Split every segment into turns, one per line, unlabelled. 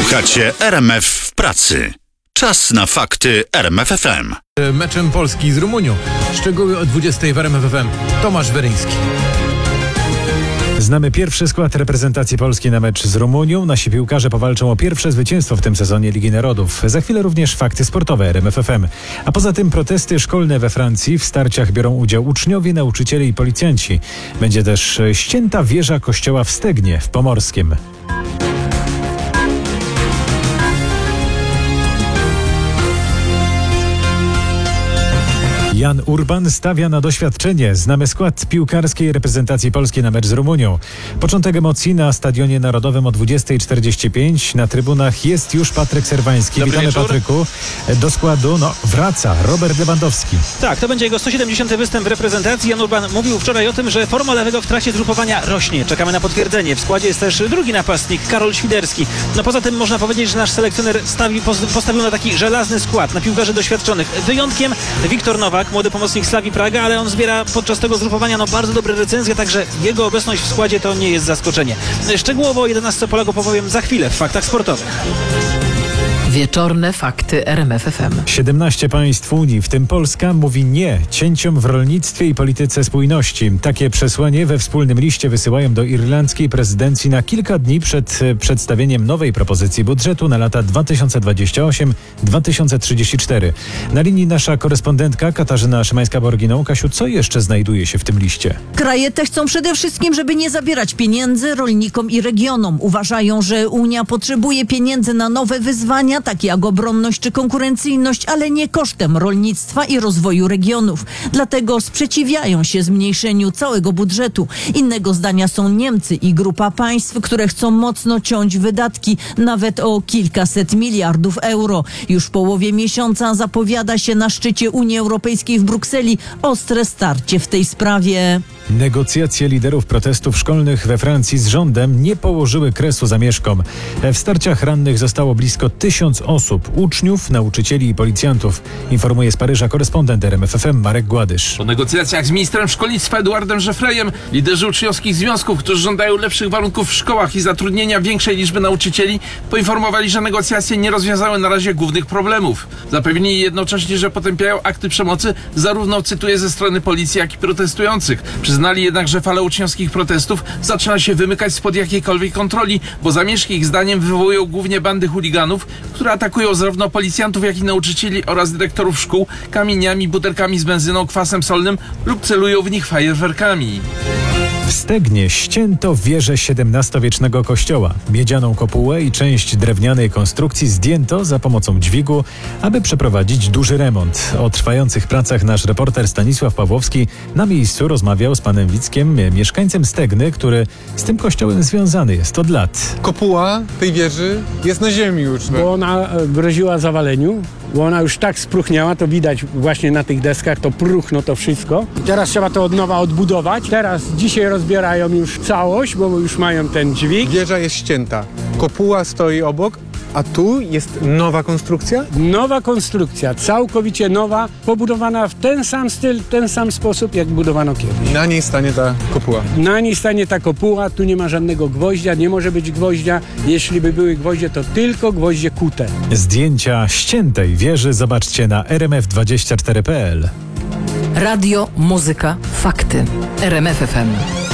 Słuchacie RMF w pracy. Czas na fakty RMF FM.
Meczem Polski z Rumunią. Szczegóły o 20 w RMF FM. Tomasz Weryński.
Znamy pierwszy skład reprezentacji Polski na mecz z Rumunią. Nasi piłkarze powalczą o pierwsze zwycięstwo w tym sezonie Ligi Narodów. Za chwilę również fakty sportowe RMF FM. A poza tym protesty szkolne we Francji. W starciach biorą udział uczniowie, nauczyciele i policjanci. Będzie też ścięta wieża kościoła w Stegnie w Pomorskiem. Jan Urban stawia na doświadczenie. Znamy skład piłkarskiej reprezentacji Polski na mecz z Rumunią. Początek emocji na Stadionie Narodowym o 20:45. Na trybunach jest już Patryk Serwański.
Dobry
Witamy,
wieczór.
Patryku. Do składu wraca Robert Lewandowski.
Tak, to będzie jego 170. występ w reprezentacji. Jan Urban mówił wczoraj o tym, że forma lewego w trakcie zgrupowania rośnie. Czekamy na potwierdzenie. W składzie jest też drugi napastnik, Karol Świderski. No poza tym można powiedzieć, że nasz selekcjoner postawił na taki żelazny skład, na piłkarzy doświadczonych. Wyjątkiem Wiktor Nowak, młody pomocnik Slavii Praga, ale on zbiera podczas tego zgrupowania bardzo dobre recenzje, także jego obecność w składzie to nie jest zaskoczenie. Szczegółowo o 11 Polaków opowiem za chwilę w faktach sportowych.
Wieczorne fakty RMF FM.
17 państw Unii, w tym Polska, mówi nie cięciom w rolnictwie i polityce spójności. Takie przesłanie we wspólnym liście wysyłają do irlandzkiej prezydencji na kilka dni przed przedstawieniem nowej propozycji budżetu na lata 2028-2034. Na linii nasza korespondentka Katarzyna Szymańska-Borginą. Kasiu, co jeszcze znajduje się w tym liście?
Kraje te chcą przede wszystkim, żeby nie zabierać pieniędzy rolnikom i regionom. Uważają, że Unia potrzebuje pieniędzy na nowe wyzwania, takie jak obronność czy konkurencyjność, ale nie kosztem rolnictwa i rozwoju regionów. Dlatego sprzeciwiają się zmniejszeniu całego budżetu. Innego zdania są Niemcy i grupa państw, które chcą mocno ciąć wydatki, nawet o kilkaset miliardów euro. Już w połowie miesiąca zapowiada się na szczycie Unii Europejskiej w Brukseli ostre starcie w tej sprawie.
Negocjacje liderów protestów szkolnych we Francji z rządem nie położyły kresu zamieszkom. W starciach rannych zostało blisko 1000 osób, uczniów, nauczycieli i policjantów. Informuje z Paryża korespondent RMF FM Marek Gładysz.
Po negocjacjach z ministrem szkolnictwa Eduardem Żefrejem liderzy uczniowskich związków, którzy żądają lepszych warunków w szkołach i zatrudnienia większej liczby nauczycieli, poinformowali, że negocjacje nie rozwiązały na razie głównych problemów. Zapewnili jednocześnie, że potępiają akty przemocy zarówno, cytuję, ze strony policji, jak i protestujących. Przyznali jednak, że fala uczniowskich protestów zaczyna się wymykać spod jakiejkolwiek kontroli, bo zamieszki ich zdaniem wywołują głównie bandy chuliganów, które atakują zarówno policjantów, jak i nauczycieli oraz dyrektorów szkół kamieniami, butelkami z benzyną, kwasem solnym lub celują w nich fajerwerkami.
W Stegnie ścięto wieżę XVII-wiecznego kościoła. Miedzianą kopułę i część drewnianej konstrukcji zdjęto za pomocą dźwigu, aby przeprowadzić duży remont. O trwających pracach nasz reporter Stanisław Pawłowski na miejscu rozmawiał z panem Wickiem, mieszkańcem Stegny, który z tym kościołem związany jest od lat.
Kopuła tej wieży jest na ziemi już.
Bo ona groziła zawaleniu, bo ona już tak spróchniała, to widać właśnie na tych deskach, to próchno to wszystko. I teraz trzeba to od nowa odbudować. Teraz dzisiaj rozbierają już całość, bo już mają ten dźwig.
Wieża jest ścięta. Kopuła stoi obok, a tu jest nowa konstrukcja?
Nowa konstrukcja, całkowicie nowa, pobudowana w ten sam styl, ten sam sposób, jak budowano kiedyś.
Na niej stanie ta kopuła.
Na niej stanie ta kopuła, tu nie ma żadnego gwoździa, nie może być gwoździa. Jeśli by były gwoździe, to tylko gwoździe kute.
Zdjęcia ściętej wieży zobaczcie na rmf24.pl.
Radio, muzyka, fakty. RMF FM.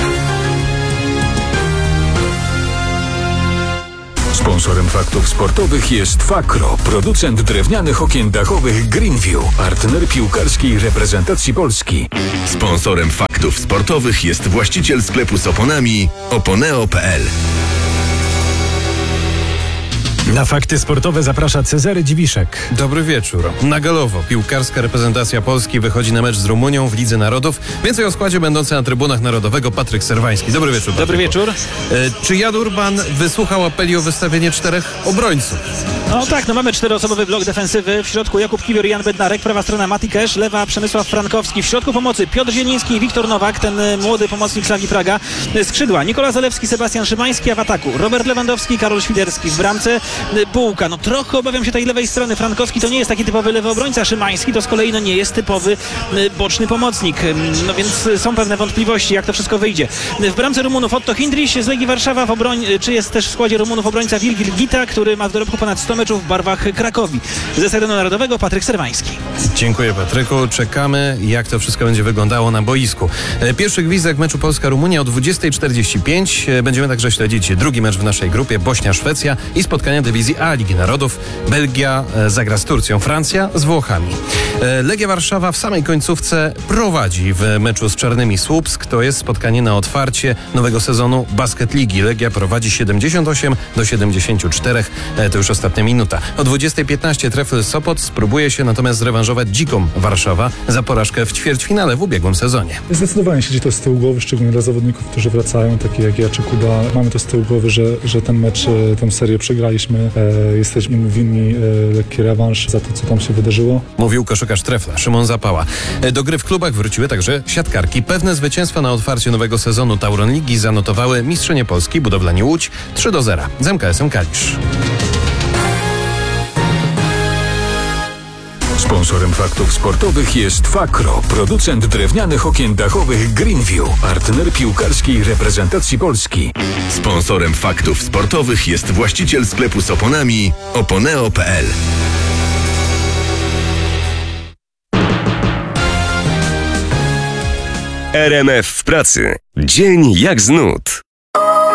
Sponsorem faktów sportowych jest Fakro, producent drewnianych okien dachowych Greenview, partner piłkarskiej reprezentacji Polski. Sponsorem faktów sportowych jest właściciel sklepu z oponami oponeo.pl.
Na fakty sportowe zaprasza Cezary Dziwiszek.
Dobry wieczór. Na galowo piłkarska reprezentacja Polski wychodzi na mecz z Rumunią w Lidze Narodów. Więcej o składzie będący na trybunach Narodowego Patryk Serwański. Dobry wieczór.
Dobry wieczór.
Czy Jan Urban wysłuchał apeli o wystawienie 4 obrońców?
No tak, mamy 4-osobowy blok defensywy. W środku Jakub Kiwior i Jan Bednarek, prawa strona Mati Kesz, lewa Przemysław Frankowski. W środku pomocy Piotr Zieliński i Wiktor Nowak, ten młody pomocnik Slavii Praga. Skrzydła Nikola Zalewski, Sebastian Szymański, a w ataku Robert Lewandowski, Karol Świderski w bramce. Bułka. No trochę obawiam się tej lewej strony. Frankowski to nie jest taki typowy lewy obrońca, Szymański to z kolei nie jest typowy boczny pomocnik. No więc są pewne wątpliwości, jak to wszystko wyjdzie. W bramce Rumunów Otto Hindrich z Legii Warszawa, czy jest też w składzie Rumunów obrońca Wilgil Gita, który ma w dorobku ponad 100 meczów w barwach Krakowi. Ze Stadionu Narodowego Patryk Serwański.
Dziękuję, Patryku. Czekamy, jak to wszystko będzie wyglądało na boisku. Pierwszy gwizdek meczu Polska-Rumunia o 20:45. Będziemy także śledzić drugi mecz w naszej grupie, Bośnia-Szwecja i spotkania dywizji A Ligi Narodów. Belgia zagra z Turcją, Francja z Włochami. Legia Warszawa w samej końcówce prowadzi w meczu z Czarnymi Słupsk. To jest spotkanie na otwarcie nowego sezonu Basket Ligi. Legia prowadzi 78-74. To już ostatnia minuta. O 20:15 Trefl Sopot spróbuje się natomiast zrewanżować Dziką Warszawa za porażkę w ćwierćfinale w ubiegłym sezonie.
Zdecydowanie siedzi to z tyłu głowy, szczególnie dla zawodników, którzy wracają, takich jak ja czy Kuba. Mamy to z tyłu głowy, że ten mecz, tę serię przegraliśmy. Jesteśmy im winni lekki rewanż za to, co tam się wydarzyło.
Mówił koszykarz Trefla, Szymon Zapała. Do gry w klubach wróciły także siatkarki. Pewne zwycięstwa na otwarcie nowego sezonu Tauron Ligi zanotowały mistrzynie Polski Budowlani Łódź 3-0 z MKS-em Kalisz.
Sponsorem faktów sportowych jest Fakro, producent drewnianych okien dachowych Greenview, partner piłkarskiej reprezentacji Polski.
Sponsorem faktów sportowych jest właściciel sklepu z oponami oponeo.pl. RMF w pracy. Dzień jak z nut.